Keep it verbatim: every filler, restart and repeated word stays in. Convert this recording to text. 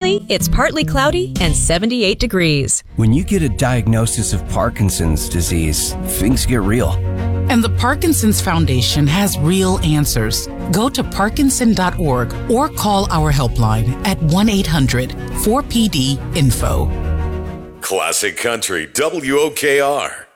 Currently, it's partly cloudy and seventy-eight degrees. When you get a diagnosis of Parkinson's disease, things get real. And the Parkinson's Foundation has real answers. Go to parkinson dot org or call our helpline at one eight hundred four P D info. Classic Country W O K R.